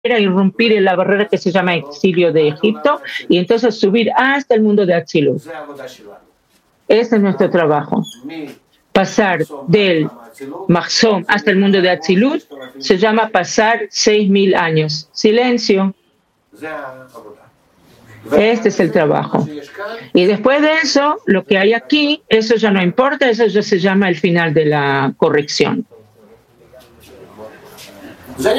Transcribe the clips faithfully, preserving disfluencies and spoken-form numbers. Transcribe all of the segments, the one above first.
irrumpir en la barrera que se llama exilio de Egipto y entonces subir hasta el mundo de Atzilut. Ese es nuestro trabajo. Pasar del Mahzom hasta el mundo de Atzilut se llama pasar seis mil años. Silencio. Este es el trabajo. Y después de eso, lo que hay aquí, eso ya no importa, eso ya se llama el final de la corrección. Eso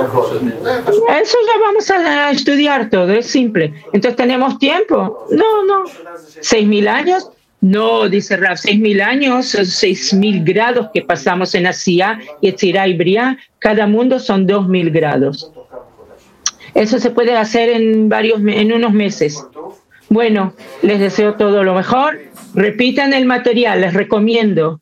ya vamos a estudiar todo, es simple. Entonces, ¿tenemos tiempo? No, no. ¿Seis mil años? No, dice Rav, seis mil años, son seis mil grados que pasamos en Asia, Yetzirah y Briah. Cada mundo son dos mil grados. Eso se puede hacer en varios, en unos meses. Bueno, les deseo todo lo mejor. Repitan el material, les recomiendo.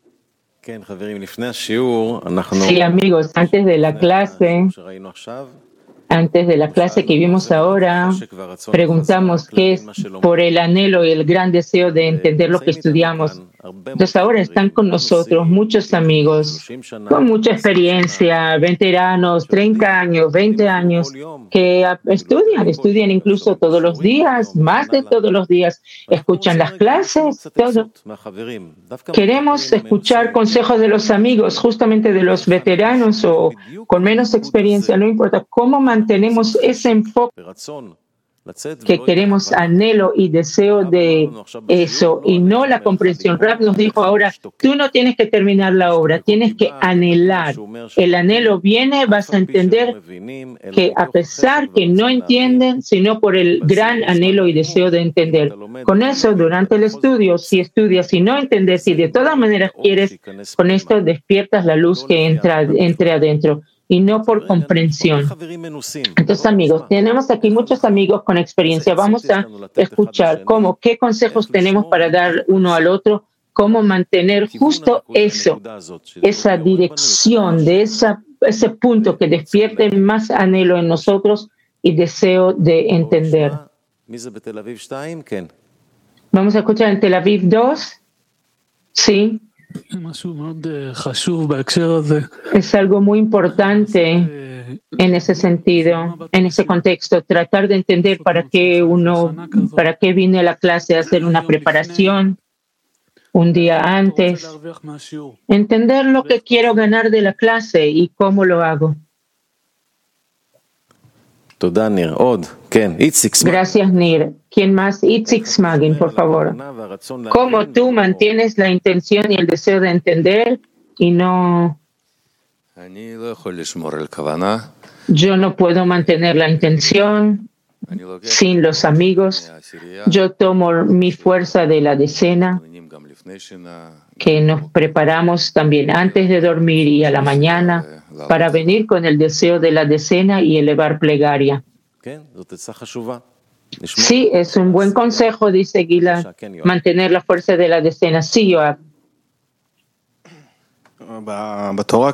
Sí, amigos, antes de la clase, antes de la clase que vimos ahora, preguntamos qué es por el anhelo y el gran deseo de entender lo que estudiamos. Entonces ahora están con nosotros muchos amigos con mucha experiencia, veteranos, treinta años, veinte años, que estudian, estudian incluso todos los días, más de todos los días, escuchan las clases, todo. Queremos escuchar consejos de los amigos, justamente de los veteranos o con menos experiencia, no importa cómo mantenemos ese enfoque que queremos, anhelo y deseo de eso y no la comprensión. Rav nos dijo ahora, tú no tienes que terminar la obra, tienes que anhelar. El anhelo viene, vas a entender que a pesar que no entienden, sino por el gran anhelo y deseo de entender. Con eso, durante el estudio, si estudias y no entiendes y de todas maneras quieres, con esto despiertas la luz que entra entre adentro. Y no por comprensión. Entonces, amigos, tenemos aquí muchos amigos con experiencia. Vamos a escuchar cómo, qué consejos tenemos para dar uno al otro, cómo mantener justo eso, esa dirección de esa, ese punto que despierte más anhelo en nosotros y deseo de entender. Vamos a escuchar en Tel Aviv dos. Sí. Es algo muy importante en ese sentido, en ese contexto, tratar de entender para qué uno, para qué viene a la clase, hacer una preparación un día antes, entender lo que quiero ganar de la clase y cómo lo hago. Gracias, Nir. ¿Quién más? Itzik Smagin, por favor. ¿Cómo tú mantienes la intención y el deseo de entender y no... Yo no puedo mantener la intención sin los amigos. Yo tomo mi fuerza de la decena, que nos preparamos también antes de dormir y a la mañana para venir con el deseo de la decena y elevar plegaria. Sí, es un buen consejo, dice Gilad, mantener la fuerza de la decena. Sí, Yoav. En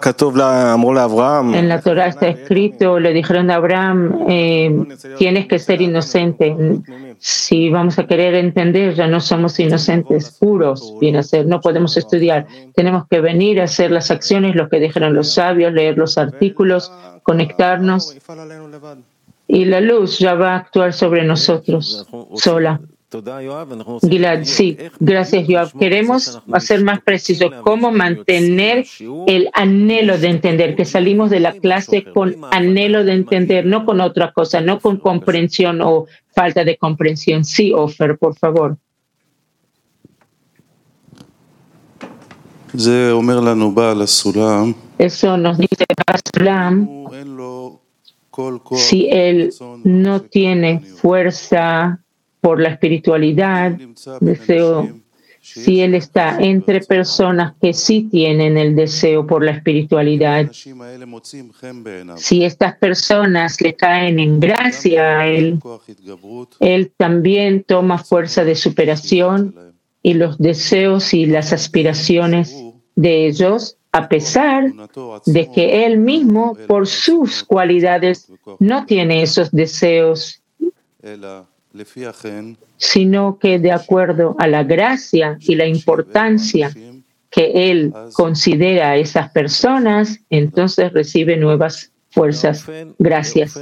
la Torah está escrito, le dijeron a Abraham, eh, tienes que ser inocente. Si vamos a querer entender, ya no somos inocentes, puros, viene a ser, no podemos estudiar. Tenemos que venir a hacer las acciones, lo que dijeron los sabios, leer los artículos, conectarnos. Y la luz ya va a actuar sobre nosotros, sola. Gilad, sí, gracias, Yoav. Queremos hacer más preciso cómo mantener el anhelo de entender, que salimos de la clase con anhelo de entender, no con otra cosa, no con comprensión o falta de comprensión. Sí, Ofer, por favor. Eso nos dice Basulam. Si él no tiene fuerza por la espiritualidad, deseo, si él está entre personas que sí tienen el deseo por la espiritualidad, si estas personas le caen en gracia a él, él también toma fuerza de superación y los deseos y las aspiraciones de ellos, a pesar de que él mismo, por sus cualidades, no tiene esos deseos, sino que de acuerdo a la gracia y la importancia que él considera a esas personas, entonces recibe nuevas fuerzas. Gracias.